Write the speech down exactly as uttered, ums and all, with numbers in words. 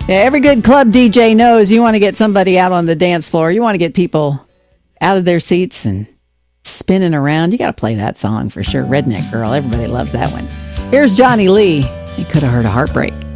Yeah, every good club D J knows you want to get somebody out on the dance floor. You want to get people out of their seats and spinning around. You got to play that song for sure. Redneck Girl. Everybody loves that one. Here's Johnny Lee. You could have heard a heartbreak.